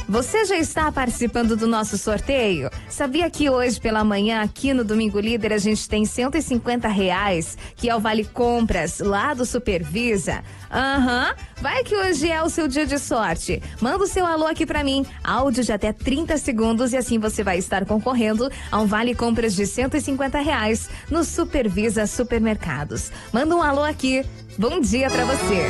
Você já está participando do nosso sorteio? Sabia que hoje pela manhã aqui no Domingo Líder a gente tem R$ 150 que é o Vale Compras lá do Supervisa? Vai que hoje é o seu dia de sorte. Manda o seu alô aqui pra mim, áudio de até 30 segundos e assim você vai estar concorrendo a um Vale Compras de R$ 150 no Supervisa Supermercados. Manda um alô aqui. Bom dia pra você.